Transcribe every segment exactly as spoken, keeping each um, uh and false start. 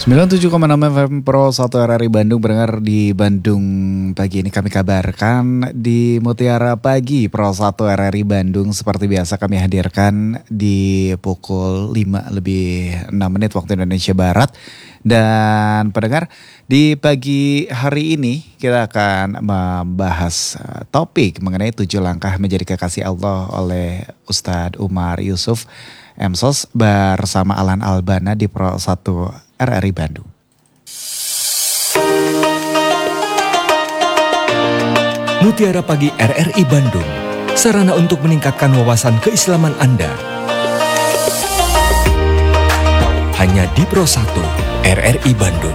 sembilan puluh tujuh koma enam F M Pro satu R R I Bandung berdengar di Bandung pagi ini. Kami kabarkan di Mutiara Pagi Pro satu R R I Bandung seperti biasa kami hadirkan di pukul lima lebih enam menit waktu Indonesia Barat. Dan pendengar, di pagi hari ini kita akan membahas topik mengenai tujuh langkah menjadi kekasih Allah oleh Ustadz Umar Yusuf M Sos bersama Alan Albana di Pro satu R R I Bandung. Mutiara Pagi R R I Bandung, sarana untuk meningkatkan wawasan keislaman Anda. Hanya di Pro satu R R I Bandung.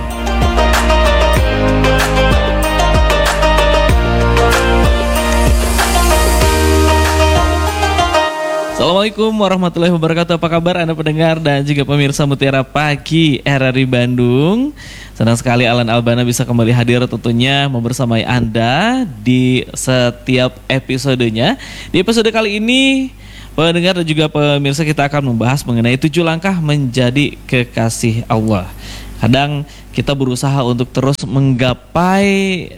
Assalamualaikum warahmatullahi wabarakatuh. Apa kabar Anda pendengar dan juga pemirsa Mutiara Pagi R R I Bandung. Senang sekali Alan Albana bisa kembali hadir tentunya membersamai Anda di setiap episodenya. Di episode kali ini pendengar dan juga pemirsa kita akan membahas mengenai tujuh langkah menjadi kekasih Allah. Kadang kita berusaha untuk terus menggapai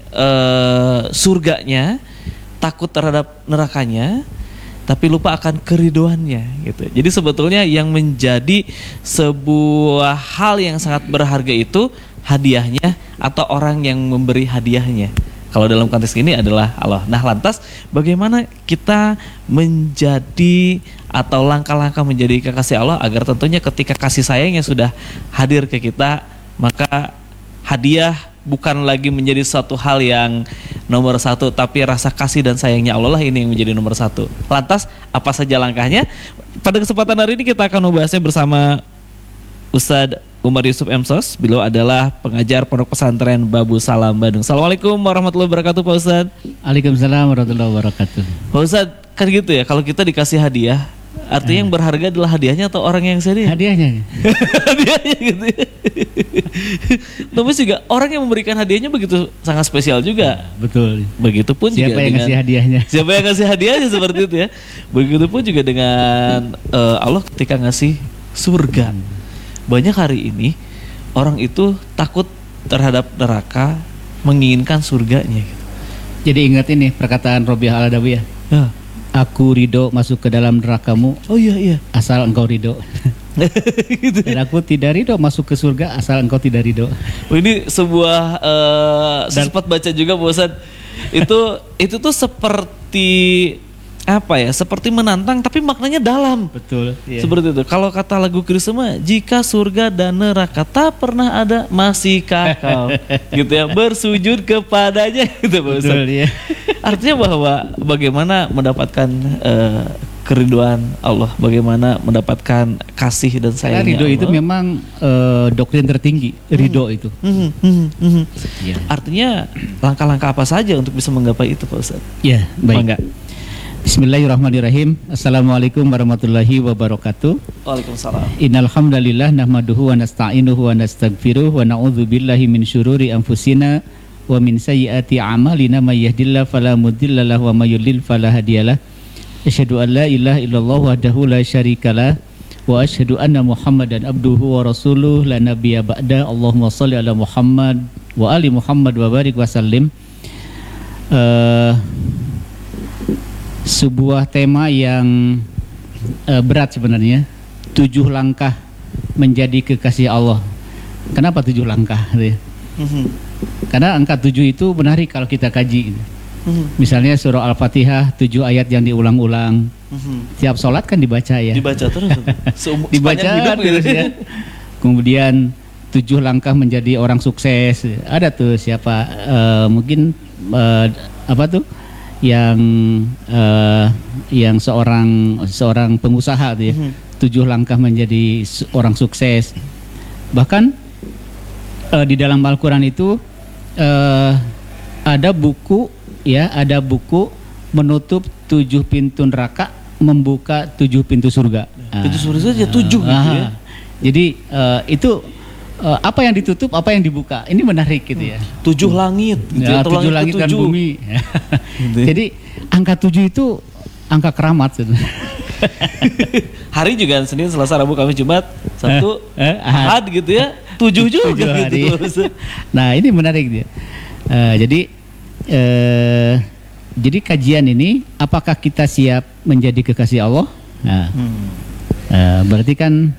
uh, surganya, takut terhadap nerakanya, tapi lupa akan keriduannya gitu. Jadi sebetulnya yang menjadi sebuah hal yang sangat berharga itu hadiahnya atau orang yang memberi hadiahnya. Kalau dalam konteks ini adalah Allah. Nah, lantas bagaimana kita menjadi atau langkah-langkah menjadi kekasih Allah agar tentunya ketika kasih sayangnya sudah hadir ke kita, maka hadiah bukan lagi menjadi suatu hal yang nomor satu, tapi rasa kasih dan sayangnya Allah lah ini yang menjadi nomor satu. Lantas apa saja langkahnya? Pada kesempatan hari ini kita akan membahasnya bersama Ustadz Umar Yusuf M Sos. Beliau adalah pengajar Pondok Pesantren Babu Salam Bandung. Assalamualaikum warahmatullahi wabarakatuh Pak Ustadz. Waalaikumsalam warahmatullahi wabarakatuh. Pak Ustadz, kan gitu ya, kalau kita dikasih hadiah, artinya yang berharga adalah hadiahnya atau orang yang sedih? Hadiahnya. Hadiahnya gitu ya. Tapi juga orang yang memberikan hadiahnya begitu sangat spesial juga. Betul. Begitupun siapa juga yang dengan ngasih hadiahnya. Siapa yang ngasih hadiahnya seperti itu ya. Begitupun juga dengan uh, Allah ketika ngasih surga. Banyak hari ini orang itu takut terhadap neraka, menginginkan surganya gitu. Jadi ingat ini perkataan Robiah Al-Adawiyah. Ya. Aku ridho masuk ke dalam nerakamu. Oh iya iya. Asal engkau ridho. Gitu. Dan aku tidak ridho masuk ke surga asal engkau tidak ridho. Oh, ini sebuah uh, sempat baca juga bosan. Itu itu tuh seperti apa ya? Seperti menantang tapi maknanya dalam. Betul. Iya. Seperti itu. Kalau kata lagu Krisma, jika surga dan neraka tak pernah ada, masihkah kau gitu ya bersujud kepadanya gitu Pak Ustaz. Betul, ya. Artinya bahwa bagaimana mendapatkan uh, keriduan Allah, bagaimana mendapatkan kasih dan sayangnya ridho Allah. itu memang uh, doktrin tertinggi, ridho hmm. itu. Hmm, hmm, hmm. Ya. Artinya langkah-langkah apa saja untuk bisa menggapai itu Pak Ustaz? Ya, baik. Enggak. Bismillahirrahmanirrahim. Assalamualaikum warahmatullahi wabarakatuh. Waalaikumsalam. Innal hamdalillah nahmaduhu wa nasta'inuhu wa nastaghfiruh wa na'udzu billahi min syururi anfusina wa min sayyiati a'malina may yahdihillahu fala mudhillalah wa may yudlil fala hadiyalah. Asyhadu an la ilaha illallah wahdahu la syarikalah wa asyhadu anna Muhammadan abduhu wa rasuluh la nabiyya ba'da. Allahumma shalli ala Muhammad wa ali Muhammad wa barik wa sallim. Uh, sebuah tema yang uh, berat sebenarnya. Tujuh langkah menjadi kekasih Allah. Kenapa tujuh langkah? Mm-hmm. Karena angka tujuh itu menarik kalau kita kaji. Mm-hmm. Misalnya surah Al-Fatihah tujuh ayat yang diulang-ulang. Mm-hmm. Tiap sholat kan dibaca ya. Dibaca terus. Seum- dibaca terus ya. Kemudian tujuh langkah menjadi orang sukses. Ada tuh siapa? Uh, mungkin uh, apa tuh? yang uh, yang seorang seorang pengusaha tuh ya. Mm-hmm. Tujuh langkah menjadi orang sukses. Bahkan uh, di dalam Al-Qur'an itu uh, ada buku ya, ada buku menutup tujuh pintu neraka, membuka tujuh pintu surga. Pintu surga saja tujuh uh, gitu ya. Jadi uh, itu uh, apa yang ditutup, apa yang dibuka. Ini menarik gitu ya. Tujuh langit gitu ya, ya, tujuh langit dan bumi. Jadi angka tujuh itu angka keramat. Hari juga Senin, Selasa, Rabu, Kamis, Jumat, Sabtu, eh, eh, Ahad gitu ya. Tujuh juga Tujuh hari. gitu. Nah ini menarik dia. Uh, jadi uh, jadi kajian ini, apakah kita siap menjadi kekasih Allah? Nah, Hmm. uh, berarti kan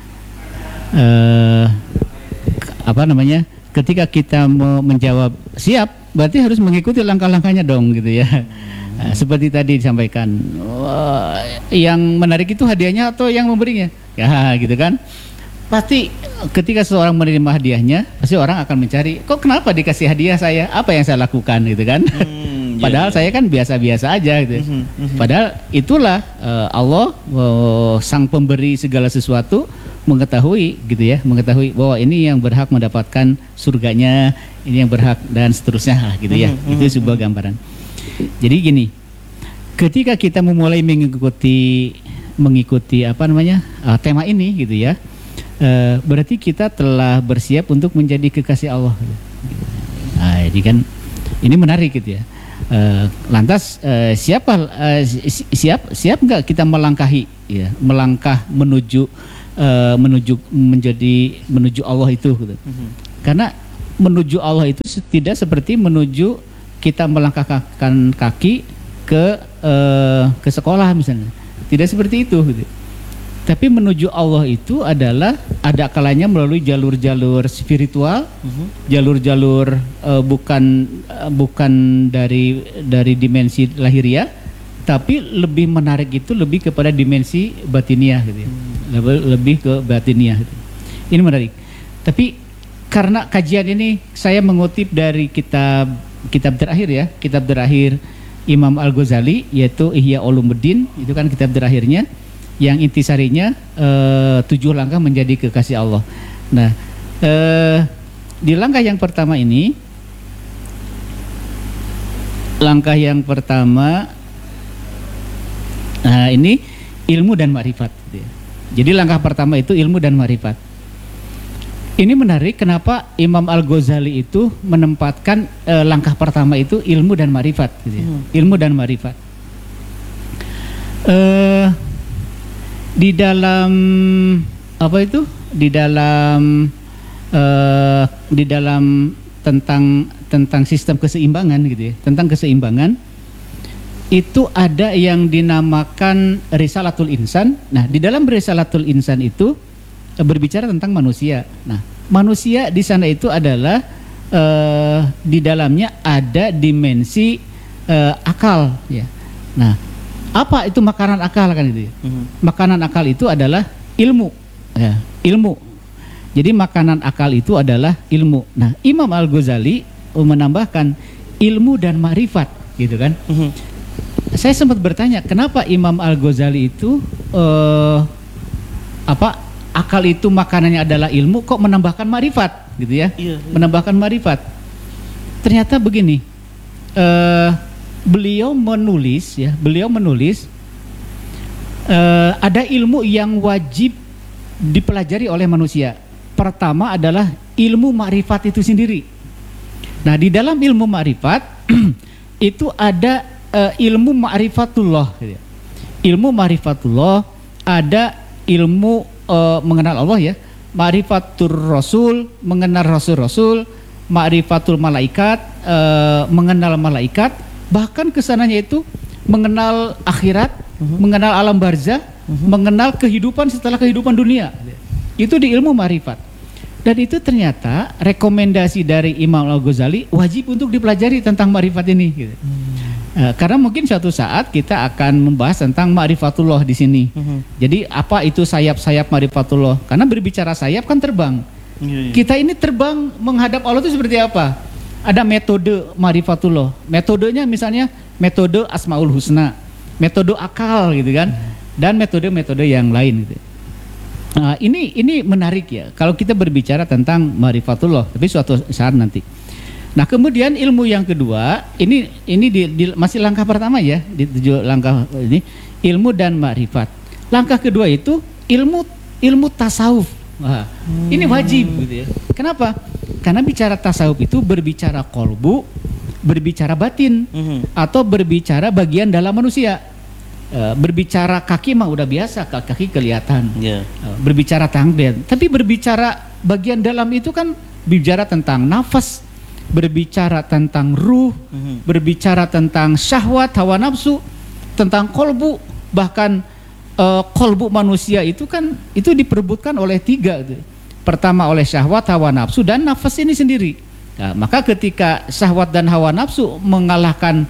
uh, apa namanya? Ketika kita mau menjawab siap, berarti harus mengikuti langkah-langkahnya dong, gitu ya. Nah, seperti tadi disampaikan, wah, yang menarik itu hadiahnya atau yang memberinya? Ya, gitu kan? Pasti ketika seseorang menerima hadiahnya, pasti orang akan mencari, kok kenapa dikasih hadiah saya? Apa yang saya lakukan, gitu kan? Hmm, Padahal iya, saya kan biasa-biasa aja, gitu. Mhm, mhm. Padahal itulah uh, Allah, uh, sang pemberi segala sesuatu, mengetahui, gitu ya, mengetahui bahwa ini yang berhak mendapatkan surganya, ini yang berhak dan seterusnya, gitu ya. Mhm, Itu sebuah gambaran. Jadi gini, ketika kita memulai mengikuti mengikuti apa namanya uh, tema ini, gitu ya, uh, berarti kita telah bersiap untuk menjadi kekasih Allah. Gitu. Nah, jadi kan ini menarik, gitu ya. Uh, lantas uh, siapa uh, si- siap siap nggak kita melangkahi, ya, melangkah menuju uh, menuju menjadi menuju Allah itu, gitu. Mhm. Karena menuju Allah itu tidak seperti menuju kita melangkahkan kaki ke uh, ke sekolah misalnya. Tidak seperti itu, gitu. Tapi menuju Allah itu adalah ada kalanya melalui jalur-jalur spiritual, Mhm. jalur-jalur uh, bukan uh, bukan dari dari dimensi lahiriah, tapi lebih menarik itu lebih kepada dimensi batiniah, gitu ya. Lebih, lebih ke batiniah, gitu. Ini menarik. Tapi karena kajian ini saya mengutip dari kitab kitab terakhir ya, kitab terakhir Imam Al-Ghazali, yaitu Ihya Ulumuddin, itu kan kitab terakhirnya yang intisarinya eh, tujuh langkah menjadi kekasih Allah. Nah, eh, di langkah yang pertama ini, langkah yang pertama, nah ini ilmu dan makrifat, gitu ya. Jadi langkah pertama itu ilmu dan makrifat. Ini menarik, kenapa Imam Al-Ghazali itu menempatkan eh, langkah pertama itu ilmu dan makrifat, gitu ya. Hmm. Ilmu dan makrifat. Eh, di dalam apa itu? Di dalam eh, di dalam tentang tentang sistem keseimbangan, gitu ya. Tentang keseimbangan itu ada yang dinamakan Risalatul Insan. Nah, di dalam Risalatul Insan itu berbicara tentang manusia. Nah, manusia di sana itu adalah uh, di dalamnya ada dimensi uh, akal, ya. Nah, apa itu makanan akal kan itu? Ya? Mhm. Makanan akal itu adalah ilmu, ya, ilmu. Jadi makanan akal itu adalah ilmu. Nah, Imam Al-Ghazali menambahkan ilmu dan makrifat, gitu kan? Mhm. Saya sempat bertanya, kenapa Imam Al-Ghazali itu uh, apa? Akal itu makanannya adalah ilmu, kok menambahkan marifat, gitu ya? Iya, iya. Menambahkan marifat. Ternyata begini, uh, beliau menulis, ya, beliau menulis uh, ada ilmu yang wajib dipelajari oleh manusia. Pertama adalah ilmu makrifat itu sendiri. Nah, di dalam ilmu makrifat itu ada uh, ilmu ma'rifatullah, gitu ya. Ilmu ma'rifatullah, ada ilmu Uh, mengenal Allah, ya, ma'rifatur rasul, mengenal rasul-rasul, ma'rifatul malaikat, uh, mengenal malaikat, bahkan kesananya itu mengenal akhirat, uh-huh. mengenal alam barzah, uh-huh. mengenal kehidupan setelah kehidupan dunia. Itu di ilmu ma'rifat. Dan itu ternyata rekomendasi dari Imam Al-Ghazali wajib untuk dipelajari tentang ma'rifat ini, gitu. Hmm. Uh, karena mungkin suatu saat kita akan membahas tentang ma'rifatullah di sini. Uh-huh. Jadi apa itu sayap-sayap ma'rifatullah? Karena berbicara sayap kan terbang. Iya, iya. Kita ini terbang menghadap Allah itu seperti apa? Ada metode ma'rifatullah. Metodenya misalnya metode Asmaul Husna, metode akal, gitu kan? Dan metode-metode yang lain, gitu. Nah, ini ini menarik, ya, kalau kita berbicara tentang ma'rifatullah, tapi suatu saat nanti. Nah, kemudian ilmu yang kedua, ini ini di, di, masih langkah pertama, ya, di tujuh langkah ini, ilmu dan makrifat. Langkah kedua itu ilmu ilmu tasawuf. Wah, hmm. ini wajib, gitu ya. Kenapa? Karena bicara tasawuf itu berbicara kolbu, berbicara batin, Mhm. atau berbicara bagian dalam manusia. Uh, berbicara kaki mah udah biasa, kaki kelihatan. Yeah. Uh, berbicara tangan kelihatan. Tapi berbicara bagian dalam itu kan berbicara tentang nafas, berbicara tentang ruh, mm-hmm. berbicara tentang syahwat, hawa nafsu, tentang kolbu. Bahkan uh, kolbu manusia itu kan itu diperebutkan oleh tiga. Gitu. Pertama oleh syahwat, hawa nafsu, dan nafas ini sendiri. Nah, maka ketika syahwat dan hawa nafsu mengalahkan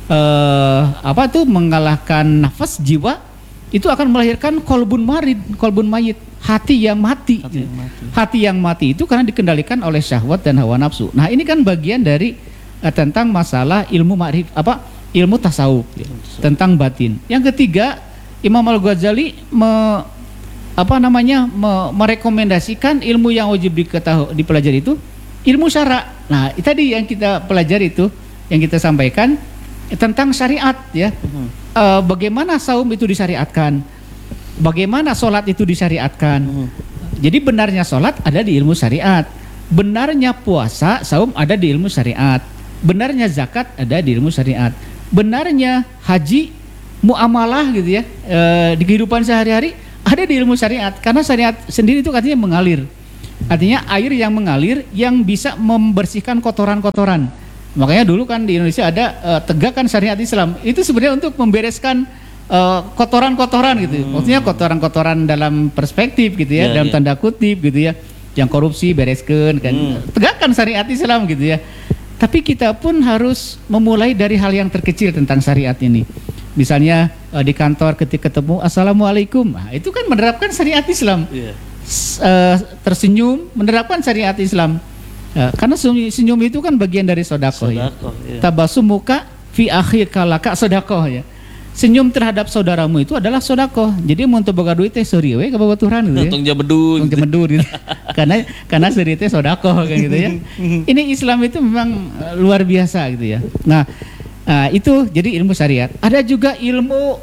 Uh, apa tuh mengalahkan nafas jiwa, itu akan melahirkan kolbun marid, kolbun mayit, hati yang mati. Hati yang mati. Hati yang mati itu karena dikendalikan oleh syahwat dan hawa nafsu. Nah ini kan bagian dari uh, tentang masalah ilmu ma'rif, apa ilmu tasawuf, ya, tentang batin. Yang ketiga, Imam Al-Ghazali me, apa namanya me, merekomendasikan ilmu yang wajib diketahui, dipelajari itu ilmu syara. Nah tadi yang kita pelajari itu, yang kita sampaikan tentang syariat, ya. Uh-huh. Uh, bagaimana saum itu disyariatkan, bagaimana sholat itu disyariatkan. Uh-huh. Jadi benarnya sholat ada di ilmu syariat, benarnya puasa saum ada di ilmu syariat, benarnya zakat ada di ilmu syariat, benarnya haji muamalah gitu ya, uh, di kehidupan sehari-hari ada di ilmu syariat. Karena syariat sendiri itu katanya mengalir, artinya air yang mengalir yang bisa membersihkan kotoran-kotoran. Makanya dulu kan di Indonesia ada uh, tegakkan syariat Islam. Itu sebenarnya untuk membereskan uh, kotoran-kotoran gitu. Hmm. Maksudnya kotoran-kotoran dalam perspektif gitu ya, yeah, dalam yeah. tanda kutip gitu ya. Yang korupsi bereskan kan. Hmm. Tegakkan syariat Islam gitu ya. Tapi kita pun harus memulai dari hal yang terkecil tentang syariat ini. Misalnya uh, di kantor ketika ketemu Assalamualaikum. Nah, itu kan menerapkan syariat Islam. Yeah. S- uh, tersenyum menerapkan syariat Islam. Ya, karena senyum itu kan bagian dari sodakoh, ya. Ya. Tabasum muka fi akhir kalaka sodakoh, ya. Senyum terhadap saudaramu itu adalah sodakoh. Jadi mau untuk boga duit teh seuri we ka babaturan gitu ya. Untung jabedun. Untung jabedun gitu. karena karena seuri teh sodakoh kan gitu ya. Ini Islam itu memang luar biasa gitu ya. Nah, uh, itu jadi ilmu syariat. Ada juga ilmu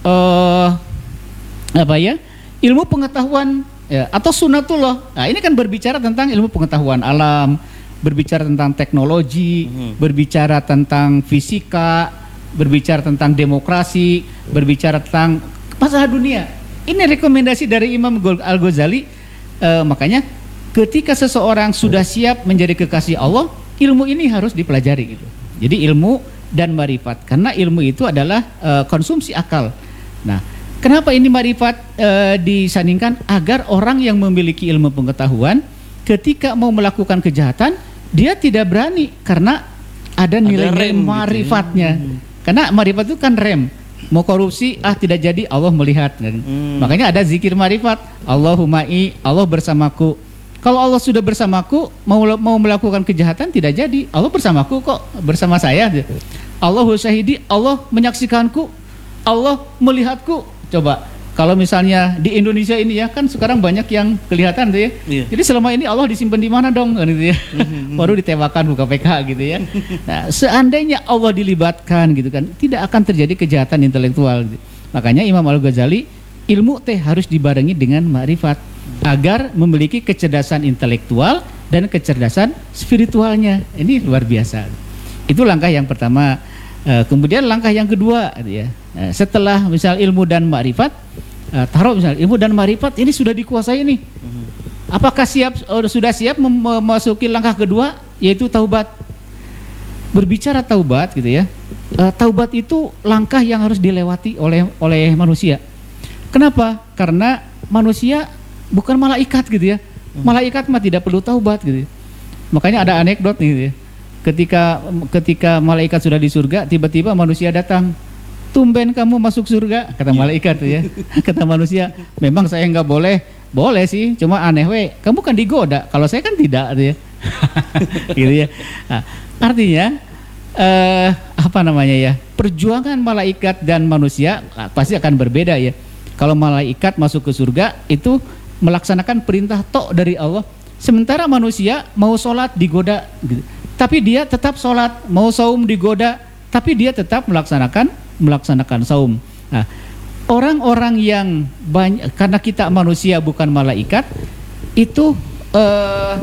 uh, apa ya? Ilmu pengetahuan, ya, atau sunatullah. Nah ini kan berbicara tentang ilmu pengetahuan alam, berbicara tentang teknologi, hmm. berbicara tentang fisika, berbicara tentang demokrasi, berbicara tentang masalah dunia. Ini rekomendasi dari Imam Al-Ghazali. E, makanya ketika seseorang sudah siap menjadi kekasih Allah, ilmu ini harus dipelajari gitu. Jadi ilmu dan marifat, karena ilmu itu adalah e, konsumsi akal. Nah, kenapa ini marifat e, disandingkan? Agar orang yang memiliki ilmu pengetahuan ketika mau melakukan kejahatan, dia tidak berani karena ada nilai marifatnya. Gitu ya. hmm. Karena marifat itu kan rem. Mau korupsi, ah tidak jadi, Allah melihat. Hmm. Makanya ada zikir marifat. Allahuma'i, Allah bersamaku. Kalau Allah sudah bersamaku, mau mau melakukan kejahatan tidak jadi. Allah bersamaku kok, bersama saya. Allahu syahidi, Allah menyaksikanku, Allah melihatku. Coba kalau misalnya di Indonesia ini ya kan sekarang banyak yang kelihatan tuh ya. Iya. Jadi selama ini Allah disimpan di mana dong gitu ya. Baru ditembakkan buka K P K gitu ya. Nah, seandainya Allah dilibatkan gitu kan, tidak akan terjadi kejahatan intelektual gitu. Makanya Imam Al-Ghazali, ilmu teh harus dibarengi dengan ma'rifat agar memiliki kecerdasan intelektual dan kecerdasan spiritualnya. Ini luar biasa. Itu langkah yang pertama. Uh, kemudian langkah yang kedua ya, uh, setelah misal ilmu dan ma'rifat, uh, taruh misal ilmu dan ma'rifat ini sudah dikuasai nih, uh-huh. apakah siap uh, sudah siap mem- memasuki langkah kedua, yaitu taubat. Berbicara taubat gitu ya, uh, taubat itu langkah yang harus dilewati oleh oleh manusia. Kenapa? Karena manusia bukan malaikat gitu ya. uh-huh. Malaikat mah tidak perlu taubat gitu. Makanya ada anekdot nih gitu ya. Ketika ketika malaikat sudah di surga, tiba-tiba manusia datang. Tumben kamu masuk surga, kata malaikat tuh ya. Kata manusia, memang saya nggak boleh, boleh sih, cuma aneh we. Kamu kan digoda, kalau saya kan tidak, tuh ya. Gitu ya. Nah, artinya eh, apa namanya ya? Perjuangan malaikat dan manusia nah, pasti akan berbeda ya. Kalau malaikat masuk ke surga itu melaksanakan perintah tok dari Allah, sementara manusia mau sholat digoda gitu. Tapi dia tetap sholat, mau saum digoda, tapi dia tetap melaksanakan melaksanakan saum. Nah, orang-orang yang banyak, karena kita manusia bukan malaikat, itu eh,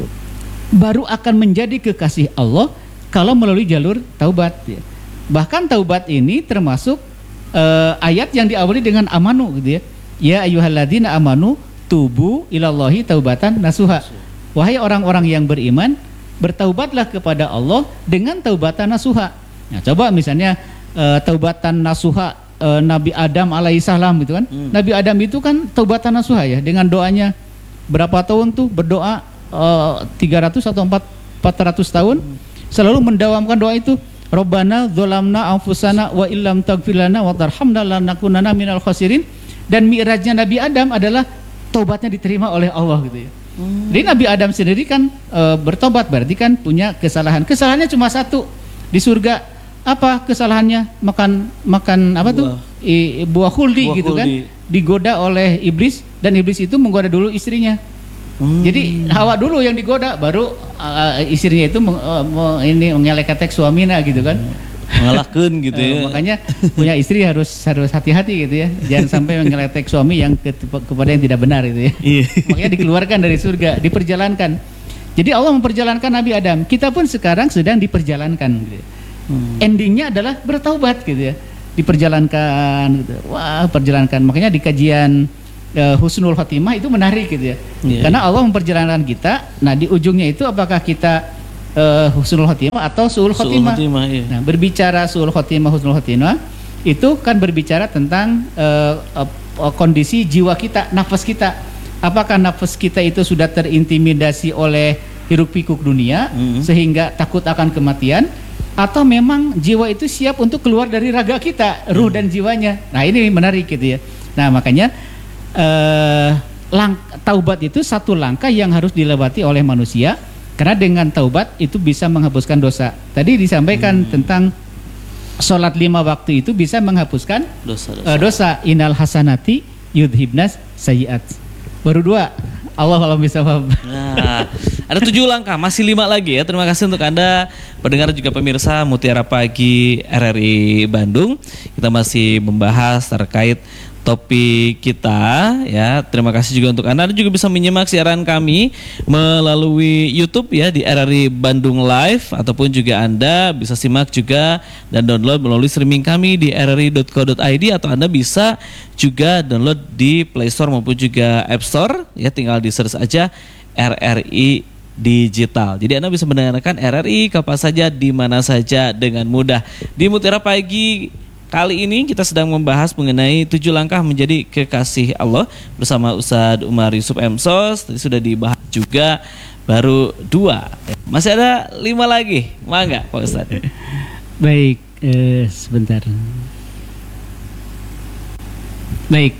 baru akan menjadi kekasih Allah kalau melalui jalur taubat. Bahkan taubat ini termasuk uh, ayat yang diawali dengan amanu gitu ya. Ya ayyuhalladzina amanu tubu ilallahi taubatan nasuha. Wahai orang-orang yang beriman, bertaubatlah kepada Allah dengan taubatan nasuha. Nah, coba misalnya uh, taubatan nasuha uh, Nabi Adam alaihissalam gitu kan. Hmm. Nabi Adam itu kan taubatan nasuha ya, dengan doanya berapa tahun tuh berdoa uh, tiga ratus atau empat ratus tahun hmm. selalu mendawamkan doa itu. Rabbana dzalamna anfusana wa illam taghfir lana wa tarhamna lanakunanna minal khasirin. Dan mi'rajnya Nabi Adam adalah taubatnya diterima oleh Allah gitu ya. Hmm. Jadi Nabi Adam sendiri kan e, bertobat, berarti kan punya kesalahan. Kesalahannya cuma satu di surga. Apa kesalahannya? Makan makan apa buah. tuh? I, buah khuldi buah gitu khuldi. kan? Digoda oleh iblis dan iblis itu menggoda dulu istrinya. Hmm. Jadi Hawa dulu yang digoda, baru uh, istrinya itu meng, uh, ini mengelek-ketek suaminya gitu kan. Mengalahkan gitu ya. Uh, makanya punya istri harus harus hati-hati gitu ya. Jangan sampai mengelek suami yang ke, kepada yang tidak benar gitu ya. Makanya dikeluarkan dari surga, diperjalankan. Jadi Allah memperjalankan Nabi Adam. Kita pun sekarang sedang diperjalankan gitu ya. Hmm. Endingnya adalah bertaubat gitu ya. Diperjalankan gitu. Wah, perjalankan. Makanya di kajian uh, Husnul Khotimah itu menarik gitu ya. Yeah. Karena Allah memperjalankan kita. Nah, di ujungnya itu apakah kita Uh, husnul khotimah atau suul khotimah. khotimah iya. Nah, berbicara suul khotimah, husnul khotimah itu kan berbicara tentang uh, uh, kondisi jiwa kita, nafas kita. Apakah nafas kita itu sudah terintimidasi oleh hiruk pikuk dunia mm-hmm. sehingga takut akan kematian, atau memang jiwa itu siap untuk keluar dari raga kita, ruh mm. dan jiwanya. Nah, ini menarik gitu ya. Nah, makanya uh, lang- taubat itu satu langkah yang harus dilewati oleh manusia. Karena dengan taubat itu bisa menghapuskan dosa. Tadi disampaikan hmm. tentang sholat lima waktu itu bisa menghapuskan dosa, dosa. Uh, dosa. Innal hasanati yudhibnas sayyiat. Baru dua. Allah alam bisawab. Nah, ada tujuh langkah, masih lima lagi ya. Terima kasih untuk Anda pendengar juga pemirsa Mutiara Pagi R R I Bandung. Kita masih membahas terkait topik kita ya. Terima kasih juga untuk Anda. Anda juga bisa menyimak siaran kami melalui YouTube ya di R R I Bandung Live, ataupun juga Anda bisa simak juga dan download melalui streaming kami di r r i dot co dot i d, atau Anda bisa juga download di Play Store maupun juga App Store ya, tinggal di search aja R R I Digital. Jadi Anda bisa mendengarkan R R I kapan saja, di mana saja dengan mudah. Di Mutiara Pagi kali ini kita sedang membahas mengenai tujuh langkah menjadi kekasih Allah bersama Ustadz Umar Yusuf M Sos. Tadi sudah dibahas juga, baru dua. Masih ada lima lagi, mangga Pak Ustadz. Baik, eh, sebentar. Baik.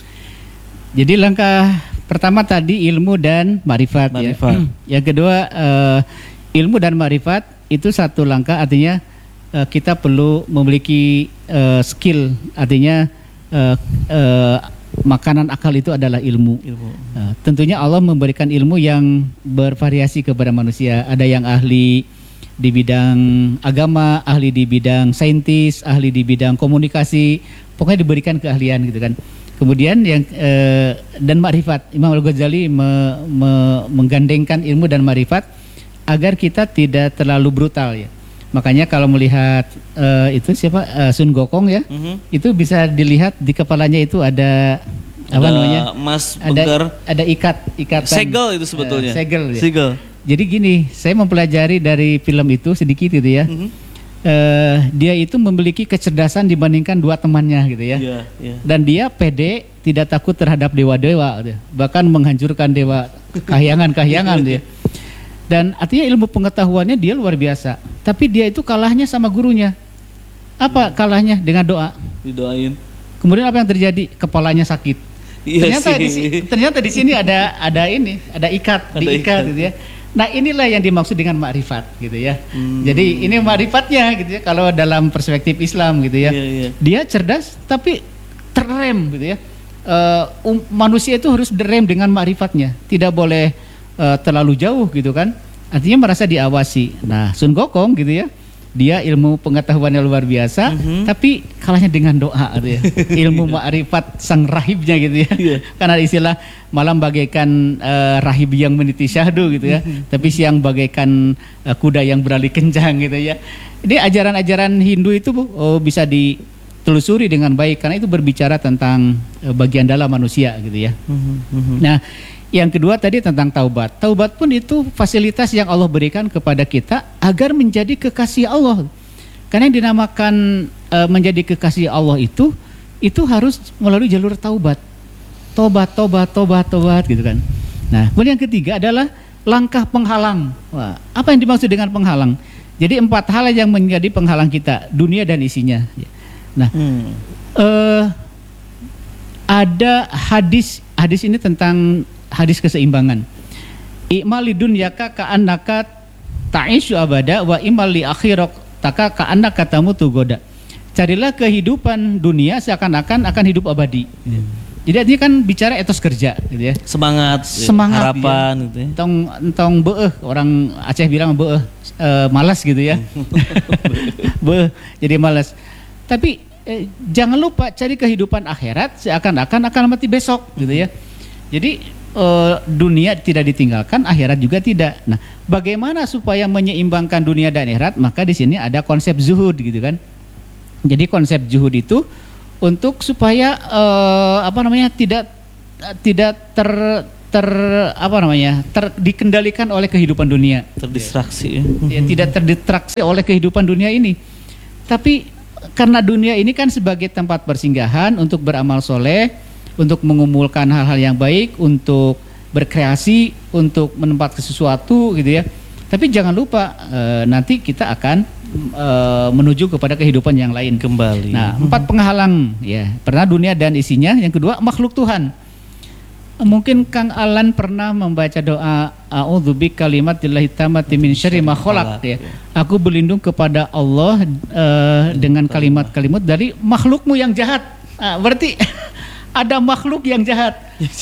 Jadi langkah pertama tadi ilmu dan ma'rifat ya. Yang kedua eh, ilmu dan ma'rifat itu satu langkah, artinya kita perlu memiliki uh, skill, artinya uh, uh, makanan akal itu adalah ilmu. ilmu. Uh, tentunya Allah memberikan ilmu yang bervariasi kepada manusia. Ada yang ahli di bidang agama, ahli di bidang saintis, ahli di bidang komunikasi. Pokoknya diberikan keahlian gitu kan. Kemudian yang uh, dan ma'rifat, Imam Al-Ghazali me, me, menggandengkan ilmu dan ma'rifat agar kita tidak terlalu brutal ya. Makanya kalau melihat uh, itu siapa uh, Sun Gokong ya, mm-hmm. itu bisa dilihat di kepalanya itu ada, ada apa namanya? Emas ada, ada ikat ikatan. Segel itu sebetulnya. Uh, segel. Ya. Segel. Jadi gini, saya mempelajari dari film itu sedikit gitu ya. Mm-hmm. Uh, dia itu memiliki kecerdasan dibandingkan dua temannya gitu ya. Yeah, yeah. Dan dia pede, tidak takut terhadap dewa-dewa, gitu. Bahkan menghancurkan dewa kahyangan-kahyangan dia. Dan artinya ilmu pengetahuannya dia luar biasa. Tapi dia itu kalahnya sama gurunya. Apa kalahnya? Dengan doa. Didoain. Kemudian apa yang terjadi? Kepalanya sakit. Iya ternyata sih. di ternyata di sini ada ada ini, ada ikat, ada diikat ikat. Gitu ya. Nah, inilah yang dimaksud dengan makrifat gitu ya. Hmm. Jadi ini makrifatnya gitu ya. Kalau dalam perspektif Islam gitu ya. Yeah, yeah. Dia cerdas tapi terrem gitu ya. Uh, um, manusia itu harus direm dengan makrifatnya. Tidak boleh Uh, terlalu jauh gitu kan, artinya merasa diawasi. Nah, Sun Gokong gitu ya, dia ilmu pengetahuannya luar biasa, mm-hmm. tapi kalahnya dengan doa gitu ya. Ilmu ma'rifat sang rahibnya gitu ya. Yeah. Karena istilah malam bagaikan uh, rahib yang meniti syahdu gitu ya, mm-hmm. tapi siang bagaikan uh, kuda yang beralih kencang gitu ya. Jadi ajaran-ajaran Hindu itu oh, bisa di telusuri dengan baik karena itu berbicara tentang uh, bagian dalam manusia gitu ya. Mhm. Nah, yang kedua tadi tentang taubat. Taubat pun itu fasilitas yang Allah berikan kepada kita agar menjadi kekasih Allah. Karena yang dinamakan uh, menjadi kekasih Allah itu itu harus melalui jalur taubat. Tobat, tobat, tobat, tobat gitu kan. Nah, kemudian yang ketiga adalah langkah penghalang. Wah, apa yang dimaksud dengan penghalang? Jadi empat hal yang menjadi penghalang kita, dunia dan isinya. Nah, Hmm. uh, ada hadis, hadis ini tentang hadis keseimbangan. I'mal lidunyaka ka'annaka ta'isyu abada wa imal li akhirak taka ka'annaka tamutu goda. Carilah kehidupan dunia seakan-akan akan hidup abadi. Hmm. Jadi artinya kan bicara etos kerja gitu ya. Semangat, Semangat, harapan ya. gitu ya. Entong entong beeh, orang Aceh bilang beeh, eh, malas gitu ya. Beeh, jadi malas. Tapi eh, jangan lupa cari kehidupan akhirat seakan-akan akan mati besok gitu ya. Jadi eh, dunia tidak ditinggalkan, akhirat juga tidak. Nah, bagaimana supaya menyeimbangkan dunia dan akhirat? Maka di sini ada konsep zuhud gitu kan. Jadi konsep zuhud itu untuk supaya uh, apa namanya tidak tidak ter ter apa namanya ter dikendalikan oleh kehidupan dunia, Terdistraksi ya. ya, tidak terdistraksi oleh kehidupan dunia ini. Tapi karena dunia ini kan sebagai tempat persinggahan untuk beramal soleh, untuk mengumpulkan hal-hal yang baik, untuk berkreasi, untuk menempatkan sesuatu gitu ya. Tapi jangan lupa uh, nanti kita akan uh, menuju kepada kehidupan yang lain Kembali. Nah, empat penghalang ya. Pertama dunia dan isinya, yang kedua makhluk Tuhan. Mungkin Kang Alan pernah membaca doa a'udzubi kalimatillahi tammati min syarri ma khalaq ya. Aku berlindung kepada Allah uh, dengan kalimat-kalimat dari makhlukmu yang jahat. Nah, berarti ada makhluk yang jahat.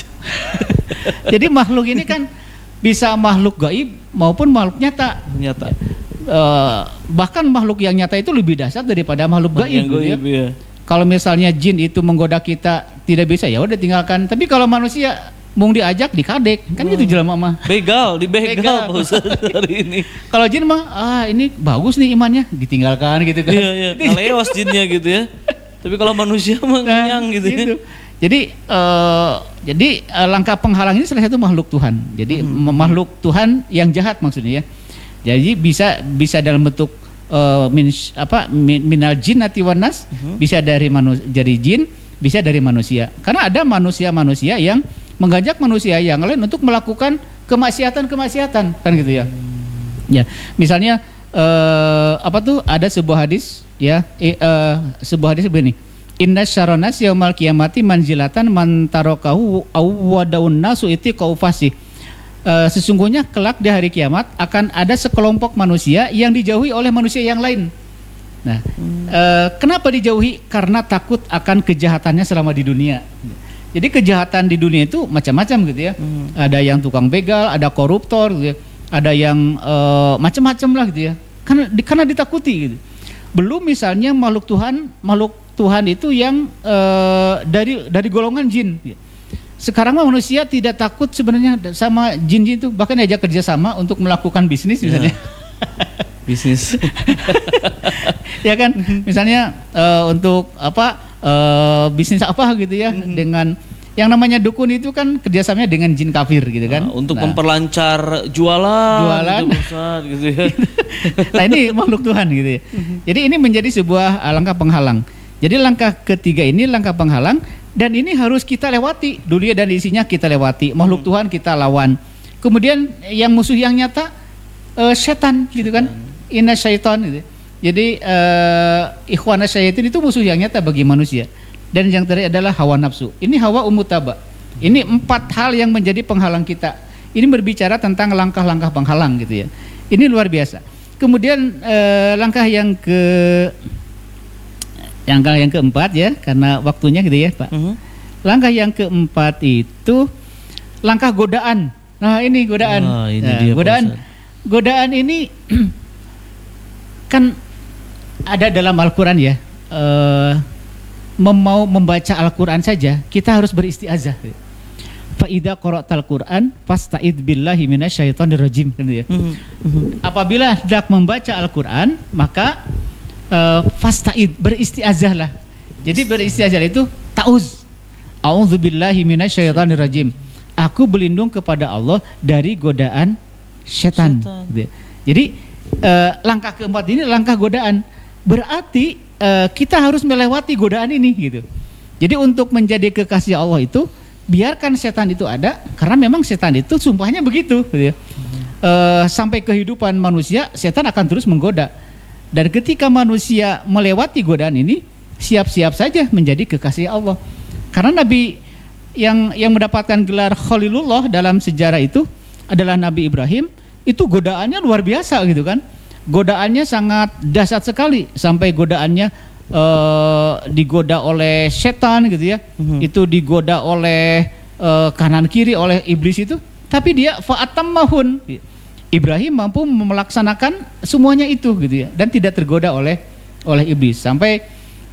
Jadi makhluk ini kan bisa makhluk gaib maupun makhluk nyata. Nyata. Uh, bahkan makhluk yang nyata itu lebih dahsyat daripada makhluk gaib, Yang gitu ya. goib ya. Kalau misalnya jin itu menggoda kita tidak bisa, ya udah tinggalkan. Tapi kalau manusia mung diajak dikadek, kan gitu jelema mah. Begal, dibegal Begal. Pak Ustaz hari ini. Kalau jin mah ah ini bagus nih imannya, ditinggalkan gitu kan. Iya, iya, ngelewas jinnya gitu ya. Tapi kalau manusia mah Nah, ngenyang gitu, ya. gitu. Jadi uh, jadi uh, langkah penghalang ini salah satu makhluk Tuhan. Jadi Hmm. makhluk Tuhan yang jahat maksudnya ya. Jadi bisa bisa dalam bentuk uh, min, apa min, minal jinnati wan nas, Hmm. bisa dari manusia dari jin, bisa dari manusia. Karena ada manusia-manusia yang mengajak manusia yang lain untuk melakukan kemaksiatan-kemaksiatan, kan gitu ya. Ya, misalnya uh, apa tuh ada sebuah hadis ya, eh, uh, sebuah hadis begini. Inna syaranas yaumal kiamati manzilatan man tarakahu aw wadaun nasu iti qaufasi. Uh, sesungguhnya kelak di hari kiamat akan ada sekelompok manusia yang dijauhi oleh manusia yang lain. Nah, hmm. uh, kenapa dijauhi? Karena takut akan kejahatannya selama di dunia. Jadi kejahatan di dunia itu macam-macam gitu ya. Hmm. Ada yang tukang begal, ada koruptor, gitu ya. Ada yang uh, macam-macam lah gitu ya. Karena karena ditakuti gitu. Belum misalnya makhluk Tuhan, makhluk Tuhan itu yang uh, dari dari golongan jin. Sekarang mah manusia tidak takut sebenarnya sama jin-jin itu, bahkan diajak kerjasama untuk melakukan bisnis misalnya. Ya. Bisnis. Ya kan, misalnya uh, untuk apa uh, bisnis apa gitu ya, mm-hmm. dengan yang namanya dukun itu kan kerjasamanya dengan jin kafir gitu kan. Nah, untuk nah, memperlancar jualan, jualan. gitu, Ustaz, gitu ya. Nah ini makhluk Tuhan gitu ya. Jadi ini menjadi sebuah langkah penghalang. Jadi langkah ketiga ini langkah penghalang dan ini harus kita lewati. Dunia dan isinya kita lewati. Makhluk hmm. Tuhan kita lawan. Kemudian yang musuh yang nyata uh, setan gitu kan. Inna syaitan gitu. Jadi uh, ikhwana syaitan itu musuh yang nyata bagi manusia. Dan yang terakhir adalah hawa nafsu. Ini hawa umutaba. Ini empat hal yang menjadi penghalang kita. Ini berbicara tentang langkah-langkah penghalang gitu ya. Ini luar biasa. Kemudian uh, langkah yang ke Langkah yang keempat ya, karena waktunya gitu ya Pak. Uh-huh. Langkah yang keempat itu langkah godaan. Nah ini godaan. Oh, ini nah, dia, godaan. Godaan ini kan ada dalam Al-Quran ya. Uh, mau membaca Al-Quran saja kita harus beristiazah. Fa idza qara'tal Qur'an fasta'id billahi minasyaitonir rajim gitu ya. Uh-huh. Uh-huh. Apabila hendak membaca Al-Quran maka Uh, fasta'id, beristiazah lah. Jadi beristiazah itu ta'uz. A'udzubillahi minasyaitonirrajim. Aku berlindung kepada Allah dari godaan setan. Setan. Gitu. Jadi uh, langkah keempat ini langkah godaan. Berarti uh, kita harus melewati godaan ini gitu. Jadi untuk menjadi kekasih Allah itu biarkan setan itu ada, karena memang setan itu sumpahnya begitu gitu ya. Uh, sampai kehidupan manusia setan akan terus menggoda. Dan ketika manusia melewati godaan ini, siap-siap saja menjadi kekasih Allah. Karena Nabi yang yang mendapatkan gelar Khalilullah dalam sejarah itu adalah Nabi Ibrahim. Itu godaannya luar biasa gitu kan. Godaannya sangat dahsyat sekali, sampai godaannya uh, digoda oleh setan gitu ya. Mm-hmm. Itu digoda oleh uh, kanan kiri oleh iblis itu. Tapi dia fa'atammahun. Ibrahim mampu melaksanakan semuanya itu gitu ya, dan tidak tergoda oleh oleh iblis sampai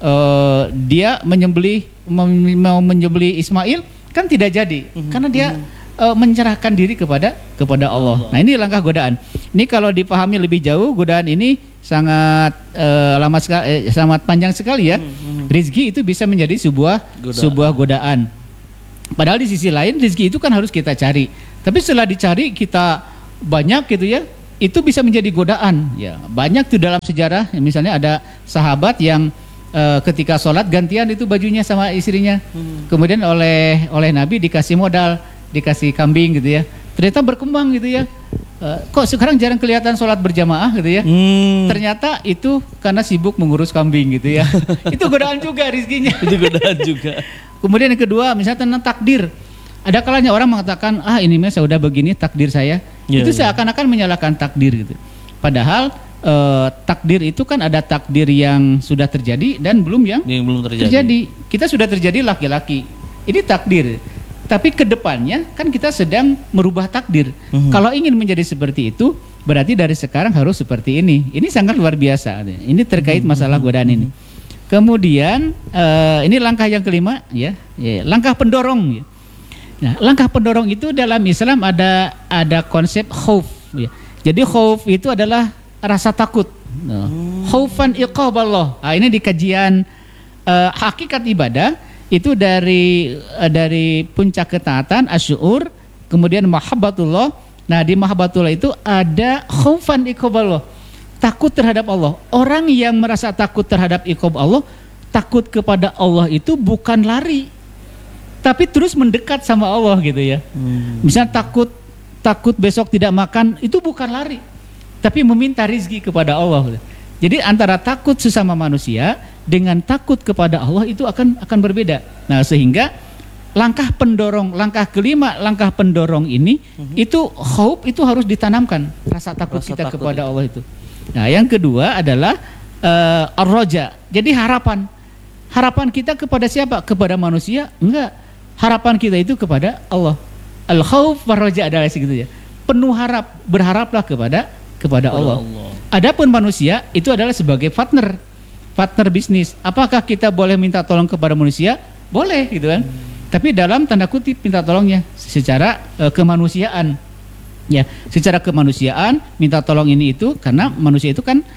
uh, dia menyembelih mau menyembelih Ismail kan tidak jadi mm-hmm. karena dia uh, menyerahkan diri kepada kepada Allah. Allah. Nah, ini langkah godaan. Ini kalau dipahami lebih jauh, godaan ini sangat uh, lama sekali, eh, sangat panjang sekali ya. Mm-hmm. Rizki itu bisa menjadi sebuah godaan. sebuah godaan. Padahal di sisi lain rizki itu kan harus kita cari. Tapi setelah dicari kita banyak gitu ya, itu bisa menjadi godaan ya. Banyak tuh dalam sejarah, misalnya ada sahabat yang uh, ketika sholat gantian itu bajunya sama istrinya. hmm. Kemudian oleh oleh Nabi dikasih modal, dikasih kambing gitu ya, ternyata berkembang gitu ya. uh, kok sekarang jarang kelihatan sholat berjamaah gitu ya. hmm. Ternyata itu karena sibuk mengurus kambing gitu ya. Itu godaan juga rizkinya. Itu godaan juga. Kemudian yang kedua misalnya tentang takdir. Ada kalanya orang mengatakan, ah ini mah sudah begini takdir saya. Yeah, itu yeah. seakan-akan menyalahkan takdir gitu. Padahal eh, takdir itu kan ada takdir yang sudah terjadi dan belum yang, yang belum terjadi. terjadi. Kita sudah terjadi laki-laki. Ini takdir. Tapi kedepannya kan kita sedang merubah takdir. Mm-hmm. Kalau ingin menjadi seperti itu, berarti dari sekarang harus seperti ini. Ini sangat luar biasa. Ini terkait masalah godaan ini. Kemudian eh, ini langkah yang kelima, ya, ya langkah pendorong. Ya. Nah, langkah pendorong itu dalam Islam ada ada konsep khauf ya. Jadi khauf itu adalah rasa takut. Nah, khaufan iqaballah. Nah, ini di kajian uh, hakikat ibadah itu dari uh, dari puncak ketaatan asyur, kemudian mahabbatullah. Nah, di mahabbatullah itu ada khaufan iqaballah. Takut terhadap Allah. Orang yang merasa takut terhadap iqab Allah, takut kepada Allah itu bukan lari, tapi terus mendekat sama Allah gitu ya. Hmm. Misalnya takut takut besok tidak makan, itu bukan lari, tapi meminta rizki kepada Allah. Jadi antara takut sesama manusia dengan takut kepada Allah itu akan akan berbeda. Nah, sehingga langkah pendorong, langkah kelima, langkah pendorong ini hmm. itu khauf itu harus ditanamkan, rasa takut rasa kita takut kepada itu. Allah itu. Nah, yang kedua adalah uh, ar-raja. Jadi harapan. Harapan kita kepada siapa? Kepada manusia? Enggak. Harapan kita itu kepada Allah. Al-khauf war-raja adalah segitu ya. Penuh harap, berharaplah kepada kepada Allah. Allah. Adapun manusia itu adalah sebagai partner, partner bisnis. Apakah kita boleh minta tolong kepada manusia? Boleh gitu kan. Hmm. Tapi dalam tanda kutip minta tolongnya secara uh, kemanusiaan. Ya, secara kemanusiaan minta tolong ini itu karena manusia itu kan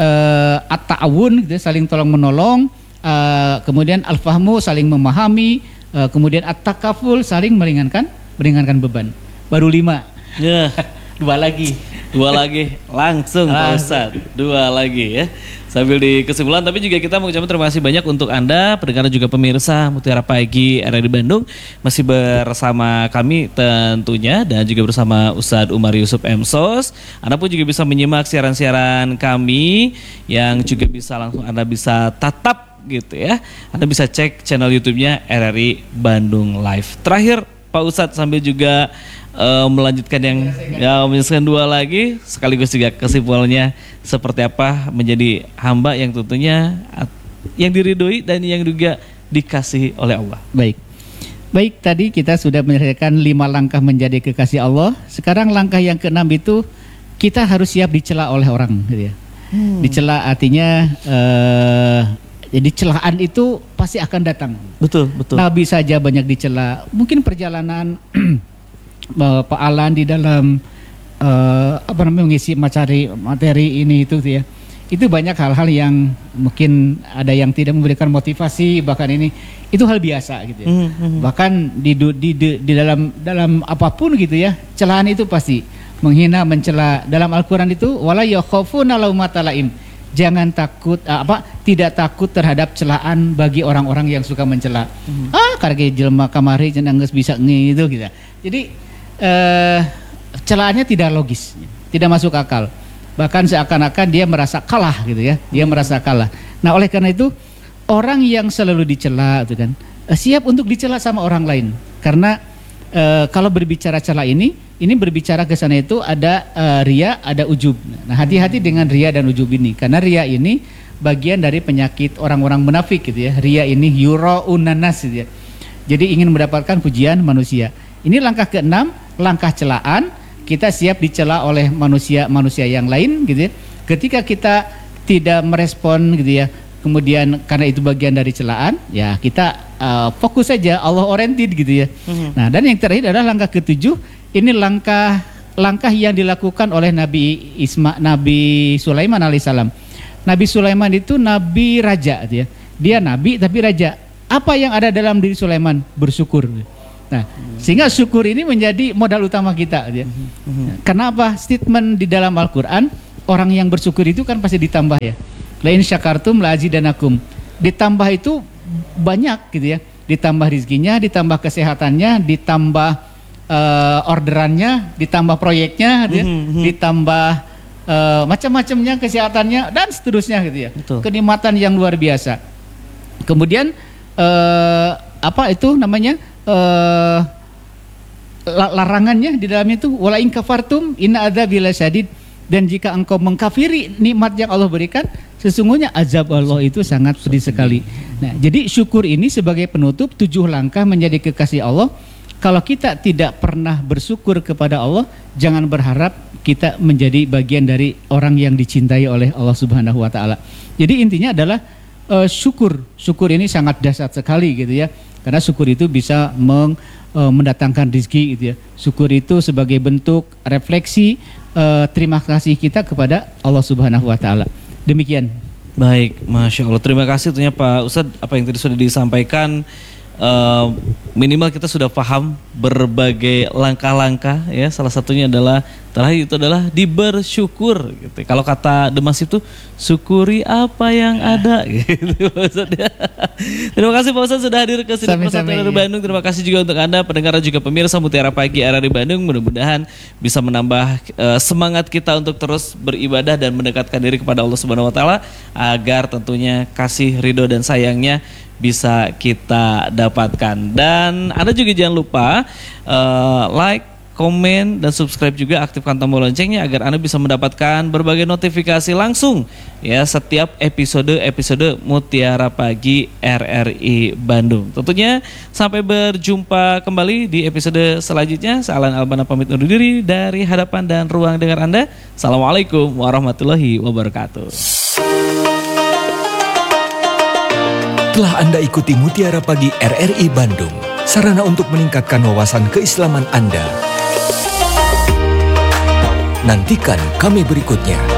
uh, at-ta'awun gitu, saling tolong menolong, uh, kemudian al-fahmu saling memahami. Uh, kemudian at-takaful saling meringankan meringankan beban. Baru lima. Ya. Dua lagi. Dua lagi. Langsung Pak Ustadz. Dua lagi ya. Sambil di kesimpulan, tapi juga kita mengucapkan terima kasih banyak untuk Anda, pendengar juga pemirsa Mutiara Pagi R R I Bandung. Masih bersama kami tentunya dan juga bersama Ustadz Umar Yusuf M Sos. Anda pun juga bisa menyimak siaran-siaran kami yang juga bisa langsung Anda bisa tatap gitu ya. Anda bisa cek channel YouTube-nya R R I Bandung Live. Terakhir Pak Ustadz sambil juga uh, melanjutkan yang ya menyelesaikan dua lagi sekaligus juga kesimpulannya seperti apa menjadi hamba yang tentunya yang diridhoi dan yang juga dikasihi oleh Allah. Baik. Baik, tadi kita sudah menyelesaikan lima langkah menjadi kekasih Allah. Sekarang langkah yang keenam itu kita harus siap dicela oleh orang gitu ya. Hmm. Dicela artinya uh, jadi celaan itu pasti akan datang. Betul, betul. Nabi saja banyak dicela. Mungkin perjalanan Pak Alan di dalam uh, apa namanya mengisi materi materi ini itu ya. itu banyak hal-hal yang mungkin ada yang tidak memberikan motivasi, bahkan ini itu hal biasa gitu ya. Mm-hmm. Bahkan di, di, di, di dalam dalam apapun gitu ya, celaan itu pasti menghina, mencela. Dalam Al-Quran itu wala yakhafuna laumata laim. Jangan takut apa tidak takut terhadap celaan bagi orang-orang yang suka mencela. Mm-hmm. Ah, karena jelema kamari cenah geus bisa ngitu gitu. Jadi eh, celaannya tidak logis, tidak masuk akal. Bahkan seakan-akan dia merasa kalah gitu ya. Dia merasa kalah. Nah, oleh karena itu orang yang selalu dicela itu kan siap untuk dicela sama orang lain. Karena e, kalau berbicara cela ini, ini berbicara ke sana itu ada e, ria, ada ujub. Nah, hati-hati dengan ria dan ujub ini. Karena ria ini bagian dari penyakit orang-orang munafik gitu ya. Ria ini yura'un nanas gitu ya. Jadi ingin mendapatkan pujian manusia. Ini langkah keenam, langkah celaan. Kita siap dicela oleh manusia-manusia yang lain gitu ya. Ketika kita tidak merespon gitu ya, kemudian karena itu bagian dari celaan, ya kita uh, fokus saja Allah oriented gitu ya. Mm-hmm. Nah, dan yang terakhir adalah langkah ketujuh, ini langkah langkah yang dilakukan oleh Nabi Isma, Nabi Sulaiman alaihissalam. Nabi Sulaiman itu nabi raja gitu ya. Dia nabi tapi raja. Apa yang ada dalam diri Sulaiman? Bersyukur. Nah, sehingga syukur ini menjadi modal utama kita ya. Kenapa? Statement di dalam Al-Quran, orang yang bersyukur itu kan pasti ditambah ya. Lain syakartum la azidanakum. Ditambah itu banyak gitu ya. Ditambah rizkinya, ditambah kesehatannya, ditambah uh, orderannya, ditambah proyeknya gitu ya. Ditambah uh, macam-macamnya kesehatannya dan seterusnya gitu ya. Betul. Kenikmatan yang luar biasa. Kemudian uh, apa itu namanya? Uh, larangannya di dalamnya itu wala in kafartum inna adzabi lasyadid, dan jika engkau mengkafiri nikmat yang Allah berikan sesungguhnya azab Allah itu sangat pedih sekali. Nah, jadi syukur ini sebagai penutup tujuh langkah menjadi kekasih Allah. Kalau kita tidak pernah bersyukur kepada Allah, jangan berharap kita menjadi bagian dari orang yang dicintai oleh Allah Subhanahu wa taala. Jadi intinya adalah uh, syukur. Syukur ini sangat dahsyat sekali gitu ya. Karena syukur itu bisa meng, e, mendatangkan rezeki gitu ya. Syukur itu sebagai bentuk refleksi e, terima kasih kita kepada Allah Subhanahu wa taala. Demikian. Baik, Masya Allah. Terima kasih tentunya Pak Ustadz apa yang tadi sudah disampaikan. Uh, minimal kita sudah paham berbagai langkah-langkah ya, salah satunya adalah terakhir itu adalah dibersyukur gitu. Kalau kata Demas itu syukuri apa yang ada gitu Pak Ustadz ya. Terima kasih Pak Ustadz sudah hadir ke sini Persatuan R R I Bandung. Terima kasih juga untuk Anda pendengar dan juga pemirsa Mutiara Pagi R R I Bandung. Mudah-mudahan bisa menambah uh, semangat kita untuk terus beribadah dan mendekatkan diri kepada Allah Subhanahu wa taala agar tentunya kasih ridho dan sayangnya bisa kita dapatkan. Dan Anda juga jangan lupa uh, like, komen, dan subscribe juga, aktifkan tombol loncengnya agar Anda bisa mendapatkan berbagai notifikasi langsung ya setiap episode-episode Mutiara Pagi R R I Bandung. Tentunya sampai berjumpa kembali di episode selanjutnya. Saya Alan Albana pamit undur diri dari hadapan dan ruang dengar Anda. Assalamualaikum warahmatullahi wabarakatuh. Telah Anda ikuti Mutiara Pagi R R I Bandung, sarana untuk meningkatkan wawasan keislaman Anda. Nantikan kami berikutnya.